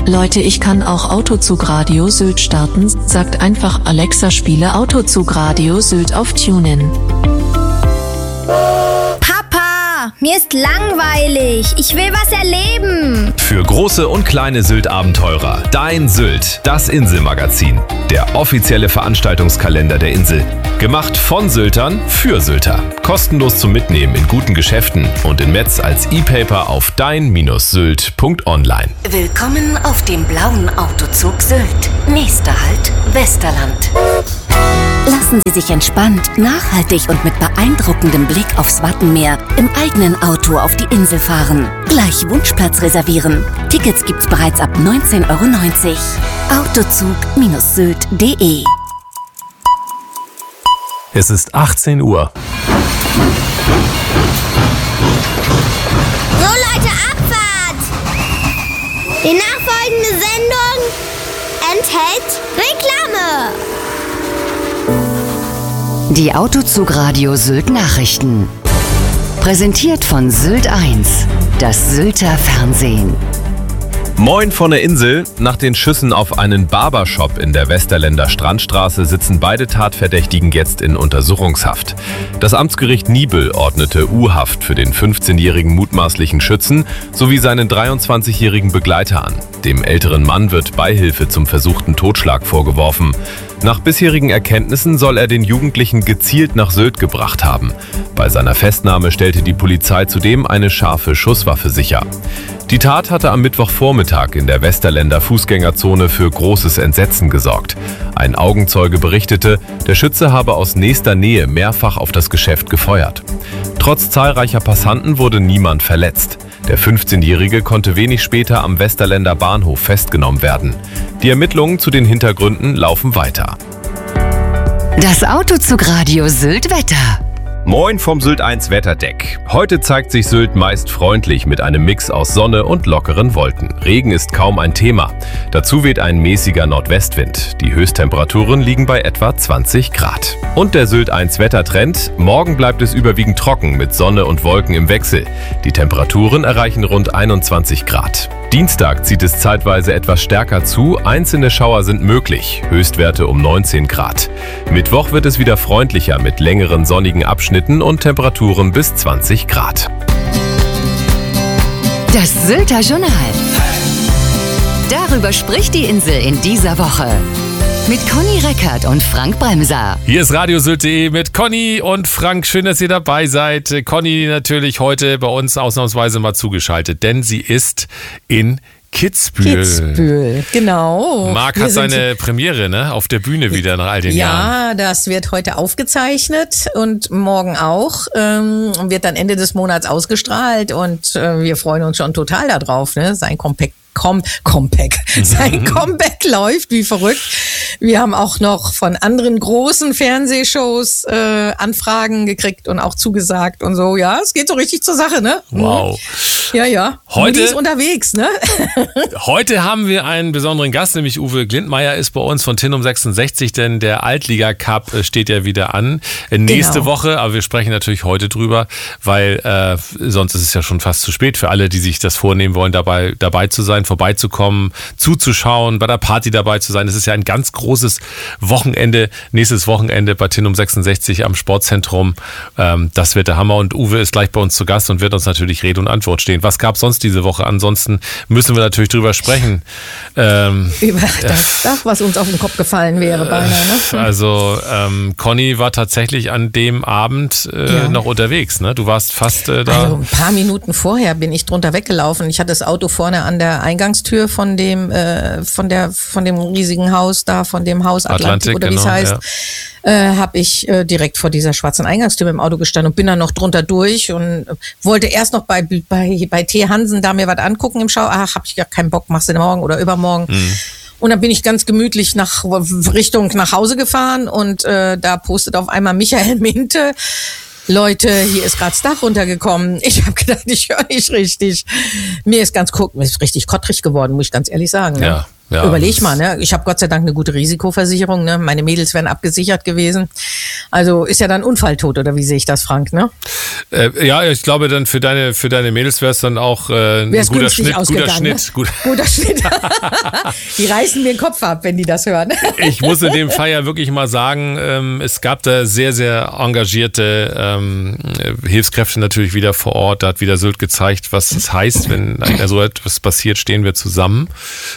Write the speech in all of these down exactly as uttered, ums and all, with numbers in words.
Leute, ich kann auch Autozug Radio Sylt starten. Sagt einfach Alexa, spiele Autozug Radio Sylt auf TuneIn. Papa, mir ist langweilig. Ich will was erleben. Für große und kleine Sylt-Abenteurer. Dein Sylt, das Inselmagazin. Der offizielle Veranstaltungskalender der Insel. Gemacht von Syltern für Sylter. Kostenlos zum Mitnehmen in guten Geschäften und in Metz als E-Paper auf dein Sylt punkt online. Willkommen auf dem blauen Autozug Sylt. Nächster Halt, Westerland. Lassen Sie sich entspannt, nachhaltig und mit beeindruckendem Blick aufs Wattenmeer im eigenen Auto auf die Insel fahren. Gleich Wunschplatz reservieren. Tickets gibt's bereits ab neunzehn Euro neunzig. Autozug Sylt punkt de. Es ist achtzehn Uhr. So Leute, Abfahrt! Die nachfolgende Sendung enthält Reklame. Die Autozug Radio Sylt Nachrichten. Präsentiert von Sylt eins, das Sylter Fernsehen. Moin von der Insel. Nach den Schüssen auf einen Barbershop in der Westerländer Strandstraße sitzen beide Tatverdächtigen jetzt in Untersuchungshaft. Das Amtsgericht Niebel ordnete U-Haft für den fünfzehnjährigen mutmaßlichen Schützen sowie seinen dreiundzwanzigjährigen Begleiter an. Dem älteren Mann wird Beihilfe zum versuchten Totschlag vorgeworfen. Nach bisherigen Erkenntnissen soll er den Jugendlichen gezielt nach Sylt gebracht haben. Bei seiner Festnahme stellte die Polizei zudem eine scharfe Schusswaffe sicher. Die Tat hatte am Mittwochvormittag in der Westerländer Fußgängerzone für großes Entsetzen gesorgt. Ein Augenzeuge berichtete, der Schütze habe aus nächster Nähe mehrfach auf das Geschäft gefeuert. Trotz zahlreicher Passanten wurde niemand verletzt. Der fünfzehnjährige konnte wenig später am Westerländer Bahnhof festgenommen werden. Die Ermittlungen zu den Hintergründen laufen weiter. Das Autozug Radio Sylt Wetter. Moin vom Sylt eins Wetterdeck. Heute zeigt sich Sylt meist freundlich mit einem Mix aus Sonne und lockeren Wolken. Regen ist kaum ein Thema. Dazu weht ein mäßiger Nordwestwind. Die Höchsttemperaturen liegen bei etwa zwanzig Grad. Und der Sylt eins Wettertrend. Morgen bleibt es überwiegend trocken mit Sonne und Wolken im Wechsel. Die Temperaturen erreichen rund einundzwanzig Grad. Dienstag zieht es zeitweise etwas stärker zu, einzelne Schauer sind möglich, Höchstwerte um neunzehn Grad. Mittwoch wird es wieder freundlicher mit längeren sonnigen Abschnitten und Temperaturen bis zwanzig Grad. Das Sylter Journal. Darüber spricht die Insel in dieser Woche. Mit Conny Reckert und Frank Bremser. Hier ist Radio Sylt punkt de mit Conny und Frank. Schön, dass ihr dabei seid. Conny natürlich heute bei uns ausnahmsweise mal zugeschaltet, denn sie ist in Kitzbühel. Kitzbühel, genau. Marc Wir hat sind- seine Premiere, ne, auf der Bühne wieder nach all den Jahren. Ja, das wird heute aufgezeichnet und morgen auch. Ähm, wird dann Ende des Monats ausgestrahlt und äh, wir freuen uns schon total darauf. Ne? Sein Compact, Com, Compact, sein Comeback läuft wie verrückt. Wir haben auch noch von anderen großen Fernsehshows äh, Anfragen gekriegt und auch zugesagt und so. Ja, es geht so richtig zur Sache, ne? Wow. Ja, ja. Heute- Die ist unterwegs, ne? Heute haben wir einen besonderen Gast, nämlich Uwe Glindmeier ist bei uns von Tinum sechsundsechzig, denn der Altliga-Cup äh, steht ja wieder an. Äh, nächste Genau. Woche, aber wir sprechen natürlich heute drüber, weil äh, sonst ist es ja schon fast zu spät für alle, die sich das vornehmen wollen, dabei, dabei zu sein, vorbeizukommen, zuzuschauen, bei der Party dabei zu sein. Es ist ja ein ganz großes Wochenende, nächstes Wochenende bei Tinum sechsundsechzig am Sportzentrum. Ähm, das wird der Hammer und Uwe ist gleich bei uns zu Gast und wird uns natürlich Rede und Antwort stehen. Was gab es sonst diese Woche? Ansonsten müssen wir natürlich drüber sprechen. Ähm, Über das Dach, was uns auf den Kopf gefallen wäre, beinahe, ne? also ähm, Conny war tatsächlich an dem Abend äh, Ja. noch unterwegs, ne? Du warst fast äh, da. Also ein paar Minuten vorher bin ich drunter weggelaufen. Ich hatte das Auto vorne an der Eingangstür von dem äh, von der von dem riesigen Haus da, von dem Haus Atlantik, Atlantik, oder wie es genau, heißt. Äh, habe ich äh, direkt vor dieser schwarzen Eingangstür im Auto gestanden und bin dann noch drunter durch und äh, wollte erst noch bei bei bei T. Hansen da mir was angucken im Schau. Ach, hab ich ja keinen Bock, machst du morgen oder übermorgen. Mhm. Und dann bin ich ganz gemütlich nach Richtung nach Hause gefahren und äh, da postet auf einmal Michael Minte: Leute, hier ist gerade das Dach runtergekommen. Ich habe gedacht, ich höre nicht richtig. Mir ist ganz guck, mir ist richtig kottrig geworden, muss ich ganz ehrlich sagen. Ne? Ja. Ja, Überleg mal, ne? Ich habe Gott sei Dank eine gute Risikoversicherung, ne? Meine Mädels wären abgesichert gewesen. Also ist ja dann Unfalltot, oder wie sehe ich das, Frank, ne? Äh, ja, ich glaube dann für deine für deine Mädels wäre es dann auch äh, ein Wär's guter günstig Schnitt, guter ausgegangen, Schnitt, ne? gut. Guter Schnitt. Die reißen mir den Kopf ab, wenn die das hören. Ich muss in dem Fall ja wirklich mal sagen, ähm, es gab da sehr, sehr engagierte ähm, Hilfskräfte natürlich wieder vor Ort. Da hat wieder Sylt gezeigt, was es heißt, wenn so etwas passiert, stehen wir zusammen.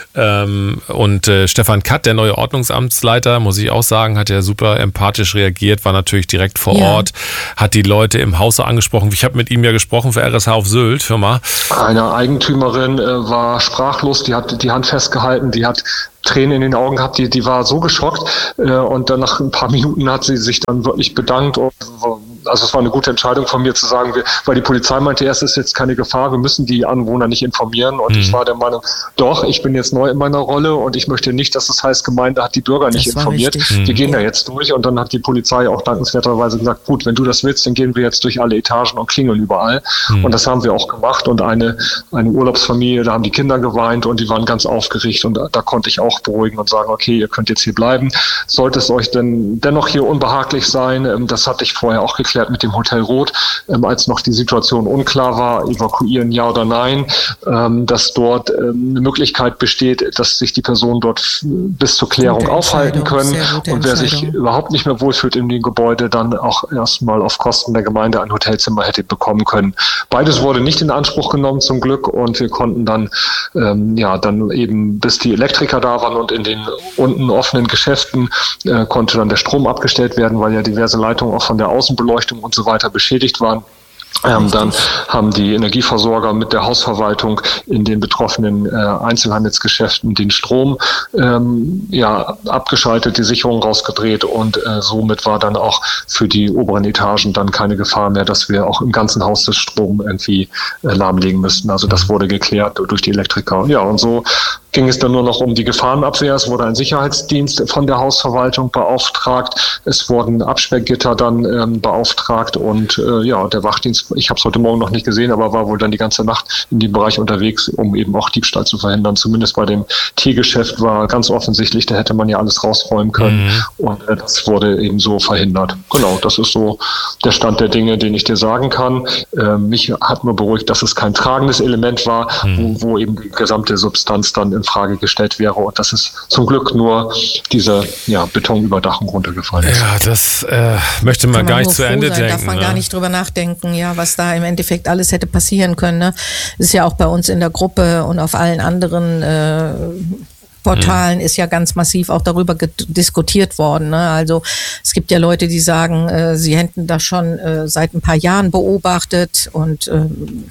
Ähm, und äh, Stefan Katt, der neue Ordnungsamtsleiter, muss ich auch sagen, hat ja super empathisch reagiert, war natürlich direkt vor Ja. Ort, hat die Leute im Haus angesprochen. Ich habe mit ihm ja gesprochen für R S H auf Sylt, Firma. Eine Eigentümerin äh, war sprachlos, die hat die Hand festgehalten, die hat Tränen in den Augen gehabt, die, die war so geschockt äh, und dann nach ein paar Minuten hat sie sich dann wirklich bedankt und also es war eine gute Entscheidung von mir zu sagen, wir, weil die Polizei meinte, erst ist jetzt keine Gefahr, wir müssen die Anwohner nicht informieren und mhm. ich war der Meinung, doch, ich bin jetzt neu in meiner Rolle und ich möchte nicht, dass das heißt, Gemeinde hat die Bürger nicht Das war informiert. richtig. Wir gehen da jetzt durch und dann hat die Polizei auch dankenswerterweise gesagt, gut, wenn du das willst, dann gehen wir jetzt durch alle Etagen und klingeln überall mhm. und das haben wir auch gemacht und eine, eine Urlaubsfamilie, da haben die Kinder geweint und die waren ganz aufgeregt und da, da konnte ich auch beruhigen und sagen, okay, ihr könnt jetzt hier bleiben. Sollte es euch denn dennoch hier unbehaglich sein, das hatte ich vorher auch geklärt mit dem Hotel Rot, als noch die Situation unklar war, evakuieren ja oder nein, dass dort eine Möglichkeit besteht, dass sich die Personen dort bis zur Klärung aufhalten können und wer sich überhaupt nicht mehr wohlfühlt in dem Gebäude, dann auch erstmal auf Kosten der Gemeinde ein Hotelzimmer hätte bekommen können. Beides wurde nicht in Anspruch genommen zum Glück und wir konnten dann ähm, ja dann eben bis die Elektriker da waren und in den unten offenen Geschäften äh, konnte dann der Strom abgestellt werden, weil ja diverse Leitungen auch von der Außenbeleuchtung und so weiter beschädigt waren. Ähm, dann haben die Energieversorger mit der Hausverwaltung in den betroffenen äh, Einzelhandelsgeschäften den Strom ähm, ja, abgeschaltet, die Sicherung rausgedreht und äh, somit war dann auch für die oberen Etagen dann keine Gefahr mehr, dass wir auch im ganzen Haus das Strom irgendwie äh, lahmlegen müssten. Also das wurde geklärt durch die Elektriker. Ja, und so ging es dann nur noch um die Gefahrenabwehr. Es wurde ein Sicherheitsdienst von der Hausverwaltung beauftragt. Es wurden Absperrgitter dann ähm, beauftragt und äh, ja, der Wachdienst, ich habe es heute Morgen noch nicht gesehen, aber war wohl dann die ganze Nacht in dem Bereich unterwegs, um eben auch Diebstahl zu verhindern. Zumindest bei dem Teegeschäft war ganz offensichtlich, da hätte man ja alles rausräumen können mhm. und äh, das wurde eben so verhindert. Genau, das ist so der Stand der Dinge, den ich dir sagen kann. Äh, mich hat nur beruhigt, dass es kein tragendes Element war, mhm. wo, wo eben die gesamte Substanz dann in Frage gestellt wäre und dass es zum Glück nur diese ja, Betonüberdachung runtergefallen ist. Ja, das äh, möchte man, man gar nicht zu Ende sein, denken. Darf man ne? gar nicht drüber nachdenken, ja, was da im Endeffekt alles hätte passieren können. Ne? Das ist ja auch bei uns in der Gruppe und auf allen anderen äh, Portalen ist ja ganz massiv auch darüber diskutiert worden. Ne? Also es gibt ja Leute, die sagen, äh, sie hätten das schon äh, seit ein paar Jahren beobachtet und äh,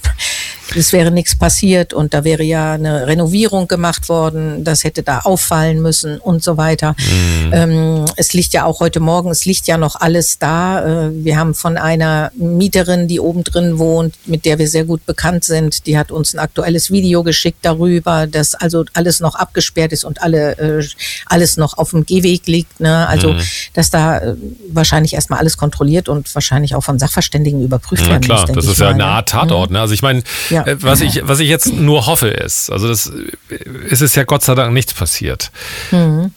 es wäre nichts passiert und da wäre ja eine Renovierung gemacht worden, das hätte da auffallen müssen und so weiter. Mhm. Ähm, es liegt ja auch heute Morgen, es liegt ja noch alles da. Äh, wir haben von einer Mieterin, die oben drin wohnt, mit der wir sehr gut bekannt sind, die hat uns ein aktuelles Video geschickt darüber, dass also alles noch abgesperrt ist und alle äh, alles noch auf dem Gehweg liegt. Ne? Also, mhm. dass da äh, wahrscheinlich erstmal alles kontrolliert und wahrscheinlich auch von Sachverständigen überprüft ja, werden klar, muss. das ist ja eine ne? Art Tatort. Ne? Also ich meine, ja. äh, was ich was ich jetzt nur hoffe ist, also das es ist ja Gott sei Dank nichts passiert. Mhm.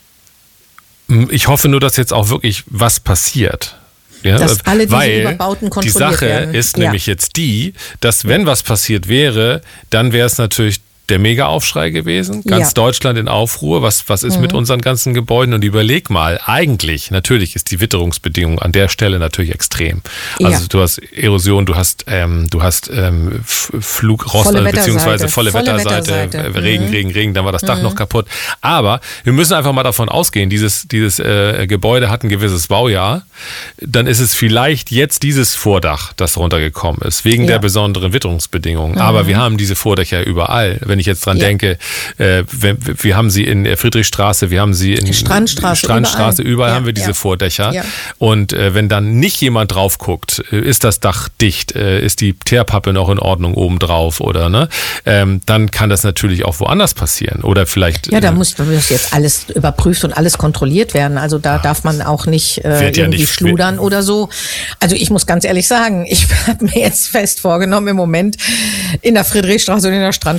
Ich hoffe nur, dass jetzt auch wirklich was passiert. Ja, dass alle diese weil Überbauten kontrolliert die Sache werden. ist ja. nämlich jetzt die, dass wenn was passiert wäre, dann wäre es natürlich der Mega-Aufschrei gewesen. Ganz ja. Deutschland in Aufruhr. Was, was ist mhm. mit unseren ganzen Gebäuden? Und überleg mal, eigentlich, natürlich ist die Witterungsbedingung an der Stelle natürlich extrem. Also ja. du hast Erosion, du hast, ähm, du hast ähm, Flugrost, volle beziehungsweise volle, volle Wetterseite, Wetterseite. Regen, mhm. Regen, Regen, dann war das Dach mhm. noch kaputt. Aber wir müssen einfach mal davon ausgehen, dieses, dieses äh, Gebäude hat ein gewisses Baujahr. Dann ist es vielleicht jetzt dieses Vordach, das runtergekommen ist, wegen ja. der besonderen Witterungsbedingungen. Mhm. Aber wir haben diese Vordächer überall. Wenn ich jetzt dran ja. denke, äh, wir, wir haben sie in der Friedrichstraße, wir haben sie in Strandstraße, Strandstraße, überall, überall ja, haben wir diese ja. Vordächer. Ja. Und äh, wenn dann nicht jemand drauf guckt, äh, ist das Dach dicht, äh, ist die Teerpappe noch in Ordnung obendrauf oder ne, ähm, dann kann das natürlich auch woanders passieren. Oder vielleicht. Ja, da muss, muss jetzt alles überprüft und alles kontrolliert werden. Also da darf man auch nicht äh, irgendwie ja nicht, schludern oder so. Also ich muss ganz ehrlich sagen, ich habe mir jetzt fest vorgenommen, im Moment in der Friedrichstraße und in der Strandstraße nicht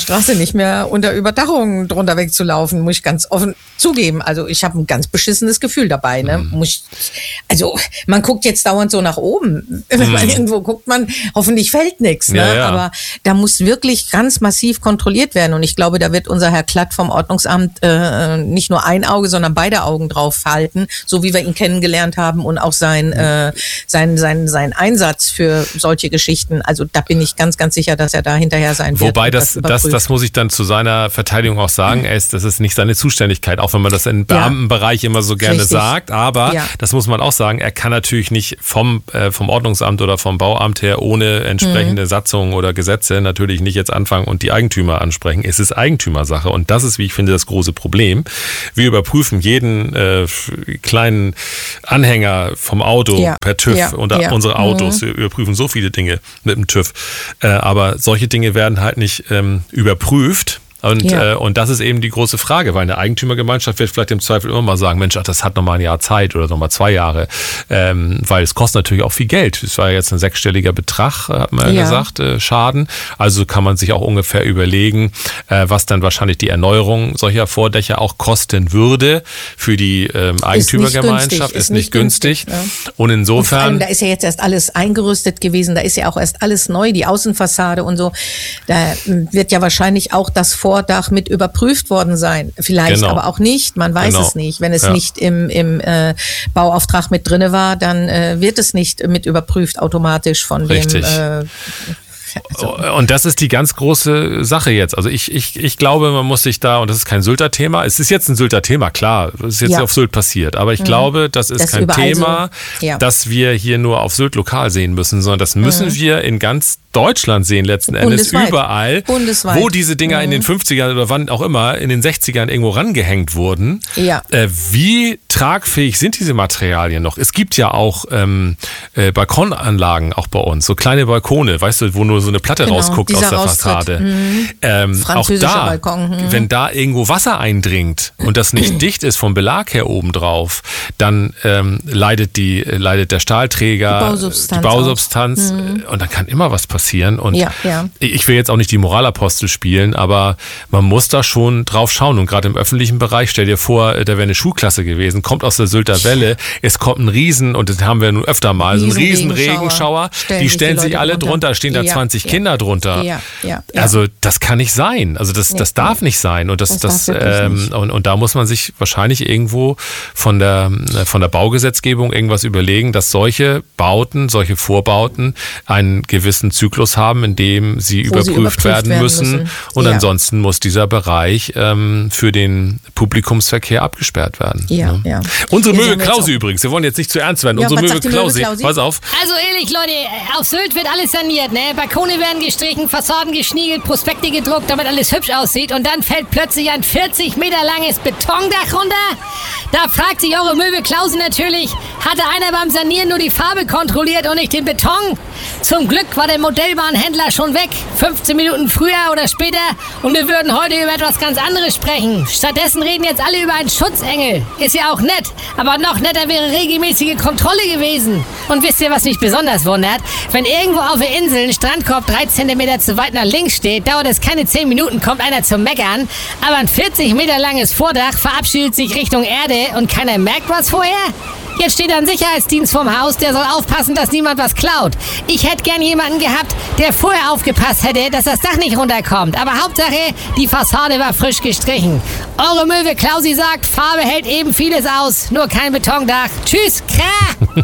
nicht mehr unter Überdachung drunter wegzulaufen, muss ich ganz offen zugeben. Also ich habe ein ganz beschissenes Gefühl dabei. Ne? Mhm. Muss ich, also man guckt jetzt dauernd so nach oben. Wenn man mhm. irgendwo guckt, man hoffentlich fällt nichts. Ne? Ja, ja. Aber da muss wirklich ganz massiv kontrolliert werden. Und ich glaube, da wird unser Herr Klatt vom Ordnungsamt äh, nicht nur ein Auge, sondern beide Augen drauf halten, so wie wir ihn kennengelernt haben und auch sein, äh, sein, sein, sein Einsatz für solche Geschichten. Also da bin ich ganz, ganz sicher, dass er da hinterher sein wird. Wobei das, das, das, das muss ich dann zu seiner Verteidigung auch sagen, mhm. er ist, das ist nicht seine Zuständigkeit, auch wenn man das im Beamtenbereich immer so gerne Richtig. sagt. Aber ja. das muss man auch sagen, er kann natürlich nicht vom, äh, vom Ordnungsamt oder vom Bauamt her ohne entsprechende mhm. Satzungen oder Gesetze natürlich nicht jetzt anfangen und die Eigentümer ansprechen. Es ist Eigentümersache und das ist, wie ich finde, das große Problem. Wir überprüfen jeden äh, kleinen Anhänger vom Auto ja. per TÜV ja. und ja. unsere Autos. Mhm. Wir überprüfen so viele Dinge mit dem TÜV. Äh, aber solche Dinge werden halt nicht ähm, überprüft. Und, ja. äh, und das ist eben die große Frage, weil eine Eigentümergemeinschaft wird vielleicht im Zweifel immer mal sagen, Mensch, ach, das hat noch mal ein Jahr Zeit oder noch mal zwei Jahre, ähm, weil es kostet natürlich auch viel Geld. Es war jetzt ein sechsstelliger Betrag, hat man ja gesagt, äh, Schaden. Also kann man sich auch ungefähr überlegen, äh, was dann wahrscheinlich die Erneuerung solcher Vordächer auch kosten würde für die ähm, Eigentümergemeinschaft. Ist nicht günstig. Ist nicht günstig. Ja. Und insofern... Und vor allem, da ist ja jetzt erst alles eingerüstet gewesen, da ist ja auch erst alles neu, die Außenfassade und so. Da wird ja wahrscheinlich auch das Vor Vordach mit überprüft worden sein. Vielleicht genau. aber auch nicht, man weiß genau. es nicht. Wenn es ja. nicht im, im äh, Bauauftrag mit drinne war, dann äh, wird es nicht mit überprüft automatisch von Richtig. dem... Äh, So. Und das ist die ganz große Sache jetzt. Also ich, ich, ich glaube, man muss sich da, und das ist kein Sylter Thema, es ist jetzt ein Sylter Thema, klar, es ist jetzt ja. auf Sylt passiert, aber ich mhm. glaube, das ist das kein Thema, so. ja. das wir hier nur auf Sylt lokal sehen müssen, sondern das müssen mhm. wir in ganz Deutschland sehen letzten Endes, Bundesweit. überall, Bundesweit. wo diese Dinger mhm. in den fünfzigern oder wann auch immer, in den sechzigern irgendwo rangehängt wurden. Ja. Äh, wie tragfähig sind diese Materialien noch? Es gibt ja auch ähm, äh, Balkonanlagen auch bei uns, so kleine Balkone, weißt du, wo nur so eine Platte genau, rausguckt aus der Raustritt. Fassade. Mhm. Ähm, auch da, Balkon. Mhm. wenn da irgendwo Wasser eindringt und das nicht dicht ist vom Belag her obendrauf, dann ähm, leidet, die, leidet der Stahlträger, die Bausubstanz, die Bausubstanz mhm. und dann kann immer was passieren. Und ja, ja. ich will jetzt auch nicht die Moralapostel spielen, aber man muss da schon drauf schauen. Und gerade im öffentlichen Bereich, stell dir vor, da wäre eine Schulklasse gewesen, kommt aus der Sylter Welle, es kommt ein Riesen, und das haben wir nun öfter mal, so ein riesen Regenschauer, stellen die stellen sich, die sich alle drunter, drunter stehen da ja, zwanzig ja. Kinder drunter. Ja, ja, ja. Also das kann nicht sein. Also das, das darf nicht sein. Und das, das, das ähm, und, und da muss man sich wahrscheinlich irgendwo von der, von der Baugesetzgebung irgendwas überlegen, dass solche Bauten, solche Vorbauten einen gewissen Zyklus haben, in dem sie, überprüft, sie überprüft werden, werden müssen. müssen. Und ja. ansonsten muss dieser Bereich ähm, für den Publikumsverkehr abgesperrt werden. Ja, ne? ja. Unsere Möwe Klausi übrigens, wir wollen jetzt nicht zu ernst werden. Ja, Unsere Möwe Klausi, pass auf. Also ehrlich, Leute, auf Sylt wird alles saniert, ne? Balkone werden gestrichen, Fassaden geschniegelt, Prospekte gedruckt, damit alles hübsch aussieht, und dann fällt plötzlich ein vierzig Meter langes Betondach runter? Da fragt sich eure Möwe Klausi natürlich, hatte einer beim Sanieren nur die Farbe kontrolliert und nicht den Beton? Zum Glück war der Modellbahnhändler schon weg, fünfzehn Minuten früher oder später, und wir würden heute über etwas ganz anderes sprechen. Stattdessen reden jetzt alle über einen Schutzengel. Ist ja auch nett, aber noch netter wäre regelmäßige Kontrolle gewesen. Und wisst ihr, was mich besonders wundert? Wenn irgendwo auf der Insel ein Strandkorb drei Zentimeter zu weit nach links steht, dauert es keine zehn Minuten, kommt einer zum Meckern, aber ein vierzig Meter langes Vordach verabschiedet sich Richtung Erde und keiner merkt was vorher? Jetzt steht ein Sicherheitsdienst vorm Haus, der soll aufpassen, dass niemand was klaut. Ich hätte gern jemanden gehabt, der vorher aufgepasst hätte, dass das Dach nicht runterkommt. Aber Hauptsache, die Fassade war frisch gestrichen. Eure Möwe Klausi sagt, Farbe hält eben vieles aus, nur kein Betondach. Tschüss, kra!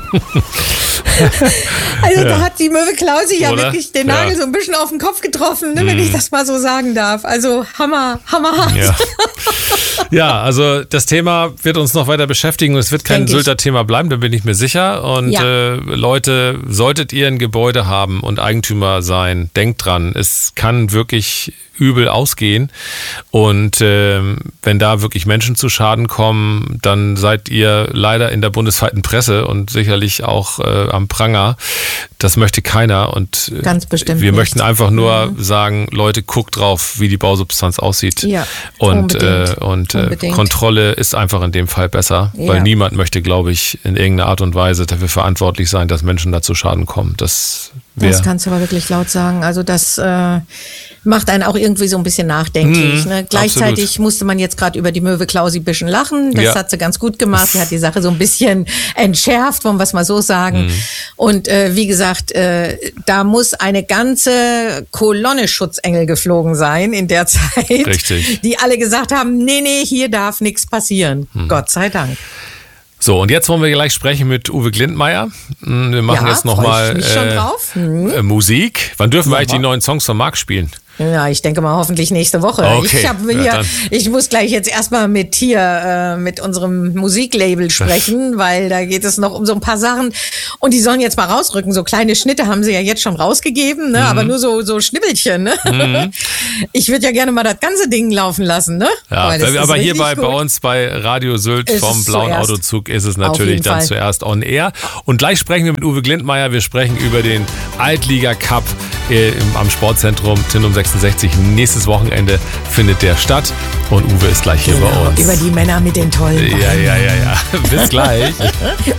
Also ja. da hat die Möwe Klausi ja Oder? wirklich den Nagel ja. so ein bisschen auf den Kopf getroffen, ne, wenn mm. ich das mal so sagen darf. Also Hammer, hammerhart. Ja. ja, also das Thema wird uns noch weiter beschäftigen und es wird kein Sylter Thema bleiben, da bin ich mir sicher. Und ja. äh, Leute, solltet ihr ein Gebäude haben und Eigentümer sein, denkt dran, es kann wirklich übel ausgehen. Und äh, wenn da wirklich Menschen zu Schaden kommen, dann seid ihr leider in der bundesweiten Presse und sicherlich auch äh, am Pranger. Das möchte keiner. Und äh, Ganz bestimmt wir nicht. möchten einfach nur mhm. sagen, Leute, guckt drauf, wie die Bausubstanz aussieht. Ja, und äh, und äh, Kontrolle ist einfach in dem Fall besser, ja. weil niemand möchte, glaube ich, in irgendeiner Art und Weise dafür verantwortlich sein, dass Menschen da zu Schaden kommen. Das Das Wer? kannst du aber wirklich laut sagen. Also das äh, macht einen auch irgendwie so ein bisschen nachdenklich. Mhm, ne? Gleichzeitig absolut. musste man jetzt gerade über die Möwe Klausi ein bisschen lachen. Das Ja. hat sie ganz gut gemacht. Sie hat die Sache so ein bisschen entschärft, wollen wir es mal so sagen. Mhm. Und äh, wie gesagt, äh, da muss eine ganze Kolonne Schutzengel geflogen sein in der Zeit. Richtig. Die alle gesagt haben, nee, nee, hier darf nichts passieren. Mhm. Gott sei Dank. So, und jetzt wollen wir gleich sprechen mit Uwe Glindmeier. Wir machen Ja, jetzt freu nochmal ich mich schon drauf. Mhm. äh, Musik. Wann dürfen wir Ja. eigentlich die neuen Songs von Marc spielen? Ja, ich denke mal hoffentlich nächste Woche. Okay, Ich, hab ja, hier, dann. ich muss gleich jetzt erstmal mit hier, äh, mit unserem Musiklabel sprechen, weil da geht es noch um so ein paar Sachen. Und die sollen jetzt mal rausrücken. So kleine Schnitte haben sie ja jetzt schon rausgegeben, ne? Mhm. Aber nur so, so Schnibbelchen. Ne? Mhm. Ich würde ja gerne mal das ganze Ding laufen lassen. Ne? Ja, Weil das ist aber hier richtig bei, bei gut. uns bei Radio Sylt Ist vom es blauen zuerst. Autozug ist es Auf natürlich jeden dann Fall. zuerst on air. Und gleich sprechen wir mit Uwe Glindmeier. Wir sprechen über den Altliga Cup äh, im, am Sportzentrum Tinnum sechsundsechzig. Nächstes Wochenende findet der statt. Und Uwe ist gleich hier Genau, bei uns. über die Männer mit den tollen Ja, ja, ja, ja. Bis gleich.